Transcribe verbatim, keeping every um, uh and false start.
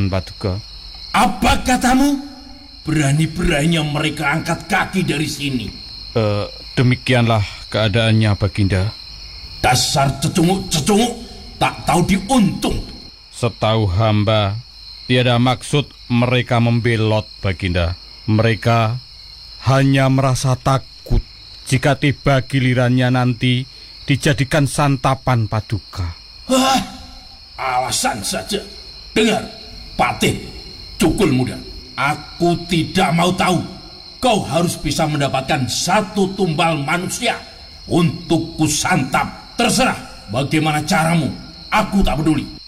Paduka. Apa katamu? Berani-beraninya mereka angkat kaki dari sini. Uh, demikianlah keadaannya, Baginda. Dasar cecunguk-cecunguk, tak tahu diuntung. Setahu hamba, tiada maksud mereka membelot, Baginda. Mereka hanya merasa takut jika tiba gilirannya nanti dijadikan santapan Paduka. Hah, alasan saja. Dengar, Patih, Cukul Muda. Aku tidak mau tahu. Kau harus bisa mendapatkan satu tumbal manusia untuk kusantap. Terserah bagaimana caramu. Aku tak peduli.